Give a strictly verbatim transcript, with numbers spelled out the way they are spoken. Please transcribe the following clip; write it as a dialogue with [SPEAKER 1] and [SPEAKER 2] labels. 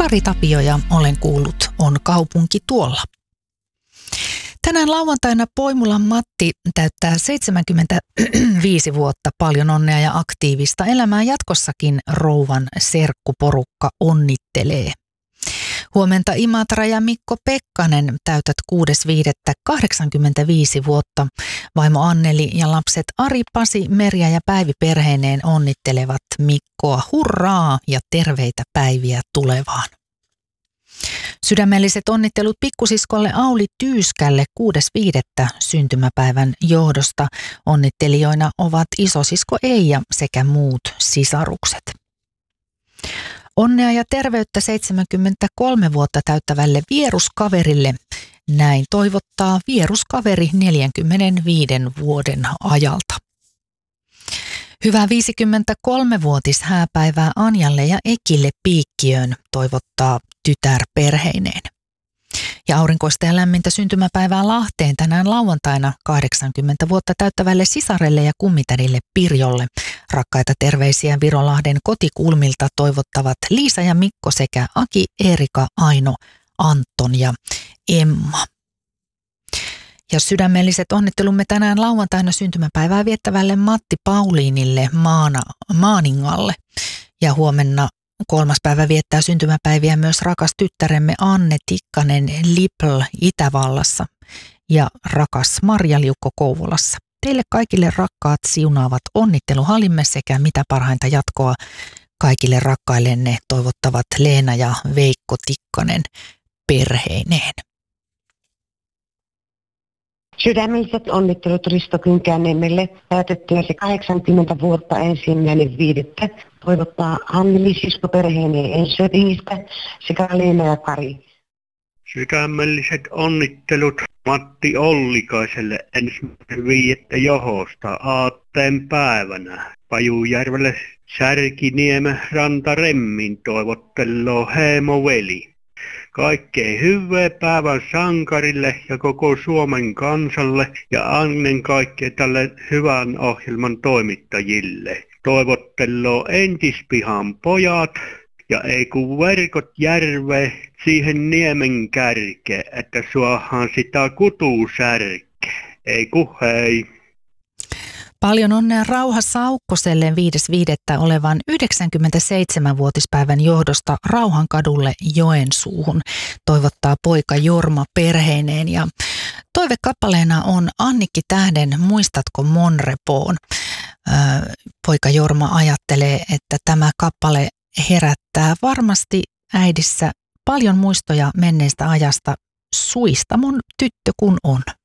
[SPEAKER 1] Kari Tapio ja olen kuullut On kaupunki tuolla. Tänään lauantaina Poimulan Matti täyttää seitsemänkymmentäviisi vuotta. Paljon onnea ja aktiivista elämää jatkossakin, rouvan serkkuporukka onnittelee. Huomenta Imatra ja Mikko Pekkanen, täytät kuudes viidettä kahdeksankymmentäviisi vuotta. Vaimo Anneli ja lapset Ari, Pasi, Merja ja Päivi perheineen onnittelevat Mikkoa. Hurraa ja terveitä päiviä tulevaan. Sydämelliset onnittelut pikkusiskolle Auli Tyyskälle kuudes viidettä syntymäpäivän johdosta. Onnittelijoina ovat isosisko Eija sekä muut sisarukset. Onnea ja terveyttä seitsemänkymmentäkolme vuotta täyttävälle vieruskaverille. Näin toivottaa vieruskaveri neljänkymmenenviiden vuoden ajalta. Hyvää viisikymmentäkolmevuotis hääpäivää Anjalle ja Ekille Piikkiöön, toivottaa tytär perheineen. Ja aurinkoista ja lämmintä syntymäpäivää Lahteen tänään lauantaina kahdeksankymmentä vuotta täyttävälle sisarelle ja kummitädille Pirjolle. Rakkaita terveisiä Virolahden kotikulmilta toivottavat Liisa ja Mikko sekä Aki, Erika, Aino, Anton ja Emma. Ja sydämelliset onnittelumme tänään lauantaina syntymäpäivää viettävälle Matti Pauliinille Maana, Maaningalle. Ja huomenna kolmas päivä viettää syntymäpäiviä myös rakas tyttäremme Anne Tikkanen Lipl Itävallassa ja rakas Marja-Liukko Kouvolassa. Teille kaikille rakkaat siunaavat onnitteluhalimme sekä mitä parhainta jatkoa kaikille rakkaillenne toivottavat Leena ja Veikko Tikkanen perheineen.
[SPEAKER 2] Sydämelliset onnittelut Risto Kynkääniemelle täytettyä se kahdeksankymmentä vuotta ensimmäinen viidettä. Toivottaa Anneli sisko perheineen Enköpingistä sekä Leena ja Kari.
[SPEAKER 3] Sydämelliset onnittelut Matti Ollikaiselle ensimmäinen viidettä johosta aatteen päivänä. Pajujärvelle Särkiniemen Rantaremmin toivotteloo heemoveli. Kaikkea hyvää päivän sankarille ja koko Suomen kansalle ja annen kaikkea tälle hyvän ohjelman toimittajille. Toivotteloo entispihan pojat ja ei kun verkot järve siihen niemen kärke, että suohan sitä kutusärke. Ei kun hei.
[SPEAKER 1] Paljon onnea Rauha Saukkoselle viides viidettä olevan yhdeksänkymmentäseitsemänvuotispäivän johdosta Rauhankadulle Joensuuhun. Toivottaa poika Jorma perheineen ja toivekappaleena on Annikki Tähden Muistatko Monrepoon. Poika Jorma ajattelee, että tämä kappale herättää varmasti äidissä paljon muistoja menneestä ajasta. Suistamon tyttö kun on.